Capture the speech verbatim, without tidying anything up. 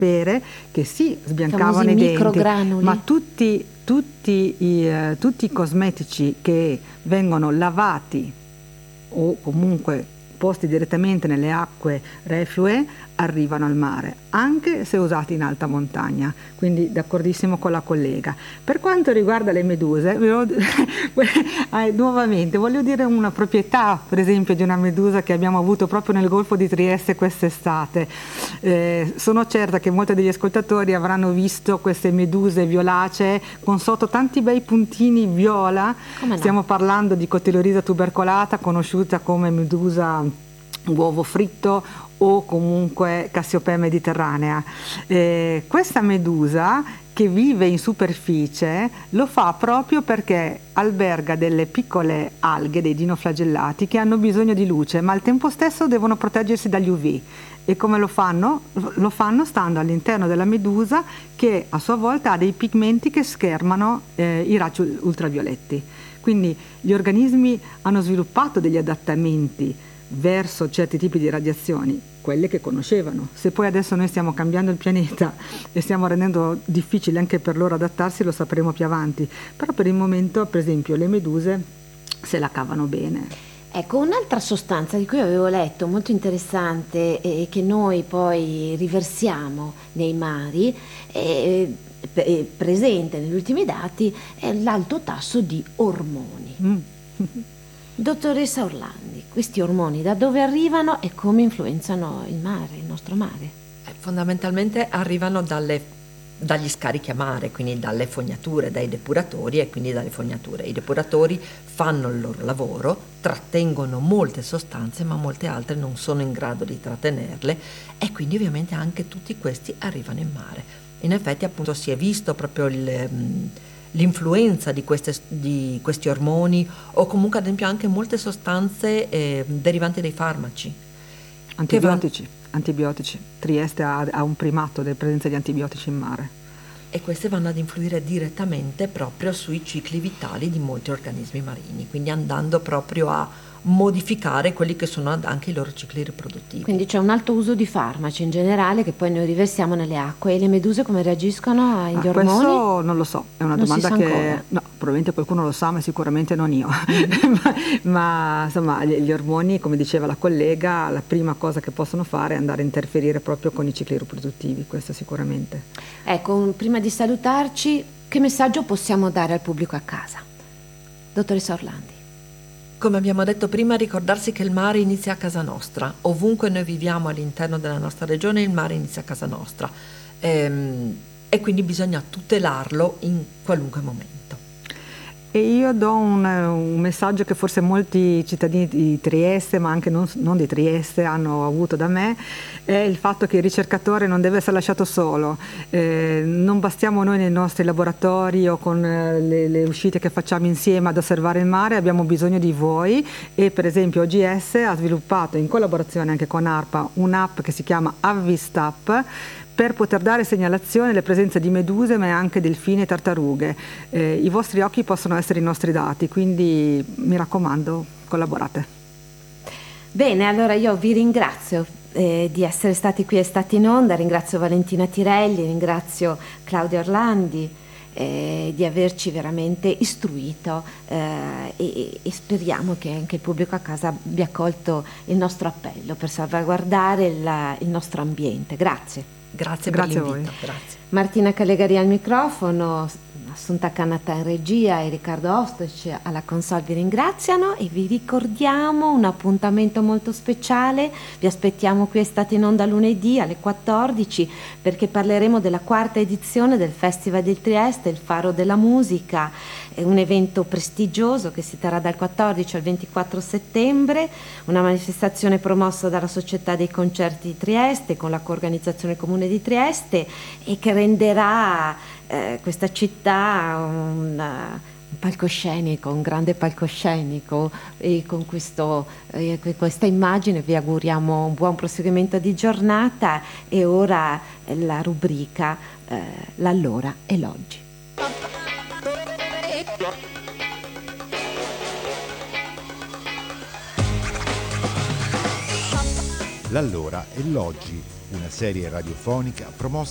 sapere che sì, sbiancavano famosi i denti, microgranuli. ma tutti, tutti, i, eh, tutti i cosmetici che vengono lavati o comunque posti direttamente nelle acque reflue arrivano al mare, anche se usati in alta montagna, quindi d'accordissimo con la collega. Per quanto riguarda le meduse, eh, nuovamente voglio dire una proprietà, per esempio, di una medusa che abbiamo avuto proprio nel Golfo di Trieste quest'estate. Eh, sono certa che molti degli ascoltatori avranno visto queste meduse violacee con sotto tanti bei puntini viola. Come no? Stiamo parlando di Cotyloryza tubercolata, conosciuta come medusa uovo fritto o comunque Cassiopea mediterranea. Eh, questa medusa che vive in superficie lo fa proprio perché alberga delle piccole alghe, dei dinoflagellati che hanno bisogno di luce, ma al tempo stesso devono proteggersi dagli U V. E come lo fanno? Lo fanno stando all'interno della medusa, che a sua volta ha dei pigmenti che schermano eh, i raggi ultravioletti. Quindi gli organismi hanno sviluppato degli adattamenti verso certi tipi di radiazioni, quelle che conoscevano. Se poi adesso noi stiamo cambiando il pianeta e stiamo rendendo difficile anche per loro adattarsi, lo sapremo più avanti. Però per il momento, per esempio, le meduse se la cavano bene. Ecco, un'altra sostanza di cui avevo letto molto interessante e che noi poi riversiamo nei mari, è presente negli ultimi dati, è l'alto tasso di ormoni. Mm. Dottoressa Orlandi, questi ormoni da dove arrivano e come influenzano il mare, il nostro mare? Eh, fondamentalmente arrivano dalle, dagli scarichi a mare, quindi dalle fognature, dai depuratori e quindi dalle fognature. I depuratori fanno il loro lavoro, trattengono molte sostanze, ma molte altre non sono in grado di trattenerle e quindi ovviamente anche tutti questi arrivano in mare. In effetti appunto si è visto proprio il... l'influenza di, queste, di questi ormoni o comunque ad esempio anche molte sostanze eh, derivanti dai farmaci. Antibiotici, van... antibiotici. Trieste ha, ha un primato della presenza di antibiotici in mare. E queste vanno ad influire direttamente proprio sui cicli vitali di molti organismi marini, quindi andando proprio a modificare quelli che sono anche i loro cicli riproduttivi. Quindi c'è un alto uso di farmaci in generale che poi noi riversiamo nelle acque. E le meduse come reagiscono agli ah, ormoni? Questo non lo so, è una non domanda che ancora. No, probabilmente qualcuno lo sa, ma sicuramente non io. ma, ma insomma gli, gli ormoni, come diceva la collega, la prima cosa che possono fare è andare a interferire proprio con i cicli riproduttivi, questo sicuramente. Ecco, prima di salutarci, che messaggio possiamo dare al pubblico a casa? Dottoressa Orlandi. Come abbiamo detto prima, ricordarsi che il mare inizia a casa nostra. Ovunque noi viviamo all'interno della nostra regione, il mare inizia a casa nostra. Ehm, e quindi bisogna tutelarlo in qualunque momento. E io do un, un messaggio che forse molti cittadini di Trieste, ma anche non, non di Trieste, hanno avuto da me, è il fatto che il ricercatore non deve essere lasciato solo. Eh, non bastiamo noi nei nostri laboratori o con le, le uscite che facciamo insieme ad osservare il mare, abbiamo bisogno di voi e per esempio O G S ha sviluppato in collaborazione anche con ARPA un'app che si chiama Avvistap, per poter dare segnalazione delle presenze di meduse ma anche delfini e tartarughe. Eh, I vostri occhi possono essere i nostri dati, quindi mi raccomando, collaborate. Bene, allora io vi ringrazio eh, di essere stati qui e stati in onda, ringrazio Valentina Tirelli, ringrazio Claudia Orlandi eh, di averci veramente istruito eh, e, e speriamo che anche il pubblico a casa abbia accolto il nostro appello per salvaguardare la, il nostro ambiente. Grazie. Grazie, Grazie per l'invito. a voi. Grazie. Martina Callegari al microfono, Assunta Canata in regia e Riccardo Ostoci alla console vi ringraziano e vi ricordiamo un appuntamento molto speciale. Vi aspettiamo qui, è stata in onda lunedì alle quattordici perché parleremo della quarta edizione del Festival di Trieste, il Faro della Musica. È un evento prestigioso che si terrà dal quattordici al ventiquattro settembre, una manifestazione promossa dalla Società dei Concerti di Trieste con la coorganizzazione Comune di Trieste e che renderà eh, questa città un, un palcoscenico, un grande palcoscenico e con questo, eh, questa immagine vi auguriamo un buon proseguimento di giornata e ora la rubrica eh, l'allora e l'oggi. L'allora e l'oggi, una serie radiofonica promossa